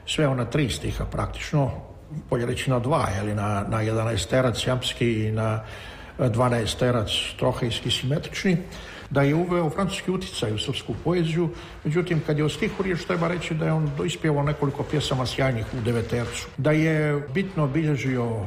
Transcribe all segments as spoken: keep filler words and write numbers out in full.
sve ona tri stiha praktično, bolje reći na dva, jeli, na, na jedanaesterac jampski i na dvanaesterac trohejski simetrični, da je uveo francuski uticaj u srpsku poeziju. Međutim, kad je o stihu riječ, treba reći da je on doispjevao nekoliko pjesama sjajnih u devetercu. Da je bitno obilježio uh,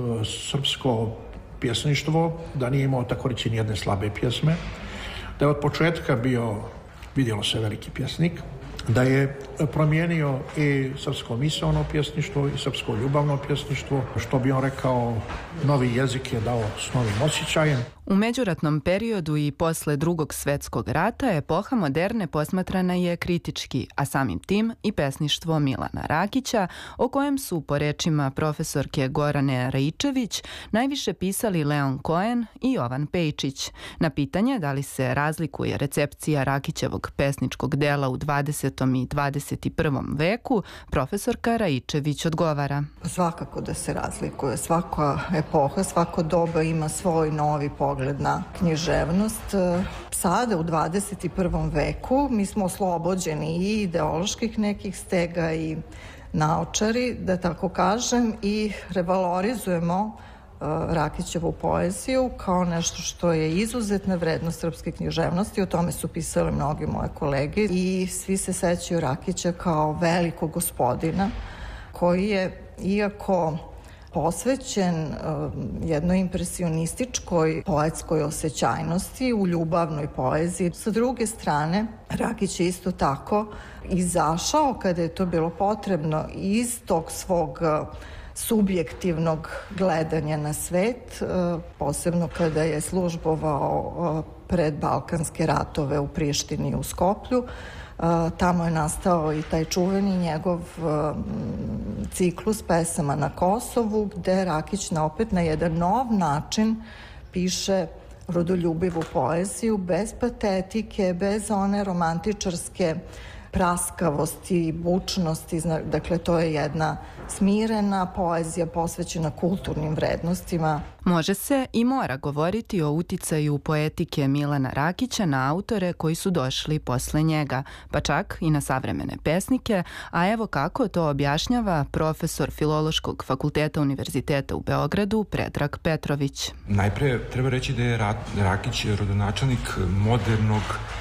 srpsko pjesništvo, da nije imao tako reći nijedne slabe pjesme, da je od početka bio, vidjelo se, veliki pjesnik, da je promijenio i srpsko misaono pjesništvo i srpsko ljubavno pjesništvo, što bi on rekao, novi jezik je dao s novim osjećajem. U međuratnom periodu i posle Drugog svjetskog rata epoha moderne posmatrana je kritički, a samim tim i pesništvo Milana Rakića, o kojem su, po rečima profesorke Gorane Raičević, najviše pisali Leon Cohen i Jovan Pejčić. Na pitanje da li se razlikuje recepcija Rakićevog pesničkog dela u dvadesetom i dvadeset prvom veku, profesorka Raičević odgovara. Svakako da se razlikuje. Svaka epoha, svako doba ima svoj novi pogled na književnost. Sada u dvadeset prvom veku mi smo oslobođeni i ideoloških nekih stega i naočari, da tako kažem, i revalorizujemo Rakićevu poeziju kao nešto što je izuzetna vrednost srpske književnosti. O tome su pisale mnogi moje kolege i svi se sećaju Rakića kao velikog gospodina koji je, iako posvećen uh, jednoj impresionističkoj poetskoj osjećajnosti u ljubavnoj poeziji. Sa druge strane, Rakić je isto tako izašao kada je to bilo potrebno iz tog svog uh, subjektivnog gledanja na svet, uh, posebno kada je službovao uh, pred Balkanske ratove u Prištini i u Skoplju. Uh, tamo je nastao i taj čuveni njegov uh, ciklus pesama na Kosovu, gde Rakić na opet na jedan nov način piše rodoljubivu poeziju, bez patetike, bez one romantičarske praskavosti, bučnosti. Dakle, to je jedna smirena poezija posvećena kulturnim vrednostima. Može se i mora govoriti o uticaju poetike Milana Rakića na autore koji su došli posle njega, pa čak i na savremene pesnike, a evo kako to objašnjava profesor Filološkog fakulteta Univerziteta u Beogradu Predrag Petrović. Najpre treba reći da je Rakić rodonačelnik modernog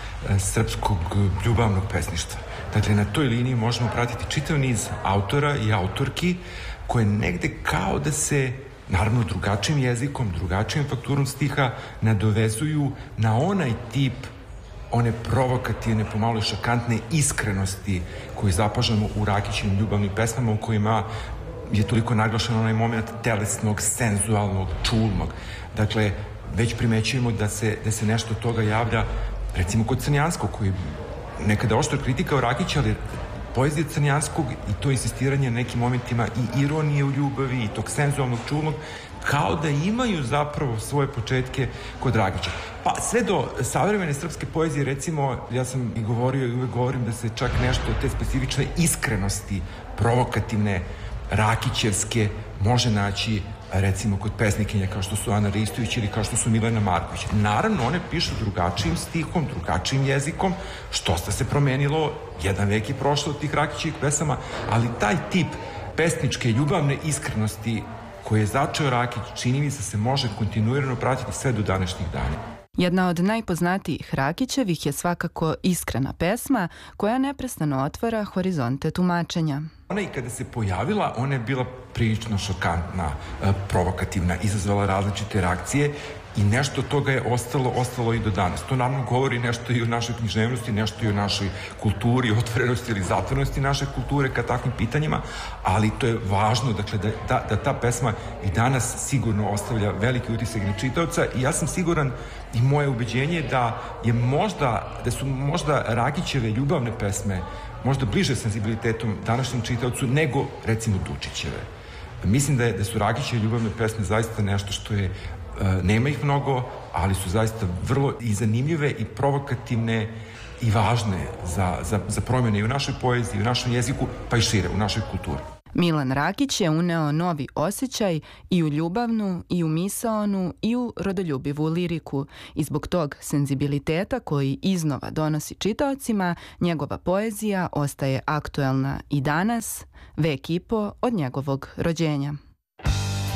srpskog ljubavnog pesništva. Dakle, na toj liniji možemo pratiti čitav niz autora i autorki koje negde kao da se, naravno drugačijim jezikom, drugačijim fakturom stiha, nadovezuju na onaj tip one provokativne, pomalo šokantne iskrenosti koju zapažamo u Rakićevim ljubavnim pesmama, u kojima je toliko naglašen onaj moment telesnog, senzualnog, čulnog. Dakle, već primećujemo da se, da se nešto toga javlja recimo kod Crnjanskog, koji nekada oštro kritikao Rakića, ali poezija Crnjanskog i to insistiranje na nekim momentima i ironije u ljubavi i tog senzualnog, čulnog, kao da imaju zapravo svoje početke kod Rakića. Pa sve do savremene srpske poezije, recimo, ja sam i govorio i uvek govorim da se čak nešto od te specifične iskrenosti, provokativne, Rakićevske, može naći recimo kod pesnikinja kao što su Ana Ristović ili kao što su Milena Marković. Naravno, one pišu drugačijim stihom, drugačijim jezikom, što sta se promenilo, jedan vek je prošlo od tih Rakićevih pesama, ali taj tip pesničke ljubavne iskrenosti koje je začeo Rakić, čini mi se se može kontinuirano pratiti sve do današnjih dana. Jedna od najpoznatijih Rakićevih je svakako Iskrena pesma, koja neprestano otvara horizonte tumačenja. Ona i kada se pojavila, ona je bila prilično šokantna, provokativna, izazvala različite reakcije i nešto od toga je ostalo, ostalo i do danas. To naravno govori nešto i o našoj književnosti, nešto i o našoj kulturi, otvorenosti ili zatvorenosti naše kulture ka takvim pitanjima, ali to je važno, dakle, da, da, da ta pesma i danas sigurno ostavlja veliki utisak na čitaoca i ja sam siguran i moje ubeđenje da je možda, da su možda Rakićeve ljubavne pesme možda bliže senzibilitetom današnjem čitaocu nego recimo Dučićeve. Mislim da, je, da su Rakićeve ljubavne pesme zaista nešto što je, nema ih mnogo, ali su zaista vrlo i zanimljive i provokativne i važne za, za, za promjene i u našoj poeziji, i u našem jeziku, pa i šire, u našoj kulturi. Milan Rakić je uneo novi osjećaj i u ljubavnu, i u misaonu, i u rodoljubivu liriku i zbog tog senzibiliteta koji iznova donosi čitaocima, njegova poezija ostaje aktuelna i danas, vek i po od njegovog rođenja.